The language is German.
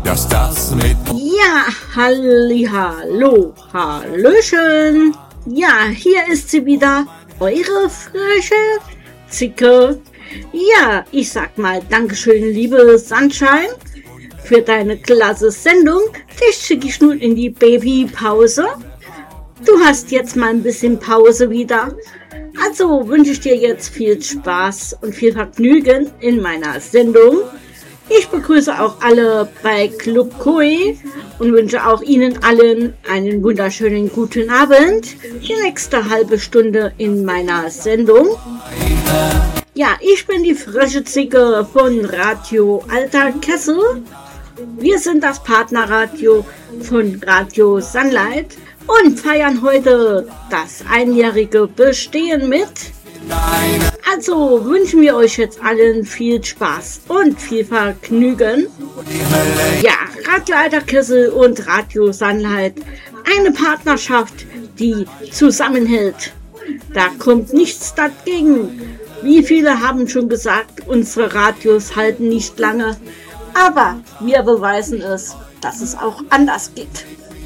dass das mit... Ja, hallo, hallöchen. Ja, hier ist sie wieder, eure freche Zicke. Ja, ich sag mal Dankeschön, liebe Sunshine, für deine klasse Sendung. Dich schicke ich nun in die Babypause. Du hast jetzt mal ein bisschen Pause wieder. Also wünsche ich dir jetzt viel Spaß und viel Vergnügen in meiner Sendung. Ich begrüße auch alle bei Club Koi und wünsche auch Ihnen allen einen wunderschönen guten Abend. Die nächste halbe Stunde in meiner Sendung. Ja, ich bin die freche Zicke von Radio Alter Kessel. Wir sind das Partnerradio von Radio Sunlight und feiern heute das einjährige Bestehen mit. Also wünschen wir euch jetzt allen viel Spaß und viel Vergnügen. Ja, Radio Alter Kessel und Radio Sunlight, eine Partnerschaft, die zusammenhält. Da kommt nichts dagegen. Wie viele haben schon gesagt, unsere Radios halten nicht lange. Aber wir beweisen es, dass es auch anders geht.